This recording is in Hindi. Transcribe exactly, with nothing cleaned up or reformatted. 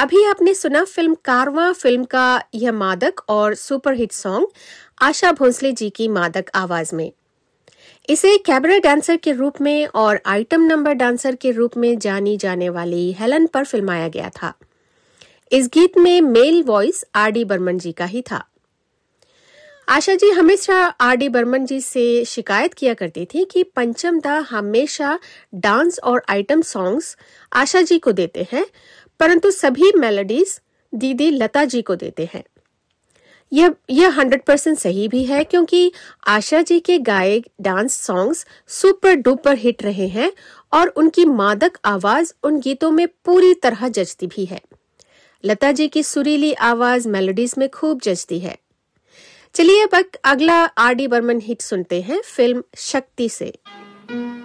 अभी आपने सुना फिल्म कारवां फिल्म का यह मादक और सुपरहिट सॉन्ग आशा भोसले जी की मादक आवाज में। इसे कैबरे डांसर के रूप में और आइटम नंबर डांसर के रूप में जानी जाने वाली हेलन पर फिल्माया गया था। इस गीत में male voice R D Burman जी का ही था। आशा जी हमेशा आर डी बर्मन जी से शिकायत किया करती थी कि पंचम दा हमेशा डांस और आइटम सॉन्ग्स आशा जी को देते हैं, परंतु सभी मेलोडीज दीदी लता जी को देते हैं। यह यह हंड्रेड परसेंट सही भी है, क्योंकि आशा जी के गाए dance songs super duper hit रहे हैं और उनकी मादक आवाज उन गीतों में पूरी तरह जचती भी है। लता जी की सुरीली आवाज मेलोडीज में खूब जचती है। चलिए अब अगला आर डी बर्मन हिट सुनते हैं फिल्म शक्ति से।